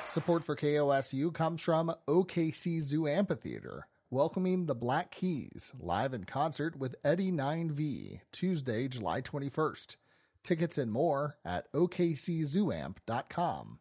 Support for KOSU comes from OKC Zoo Amphitheater, welcoming the Black Keys, live in concert with Eddie 9V, Tuesday, July 21st. Tickets and more at okczooamp.com.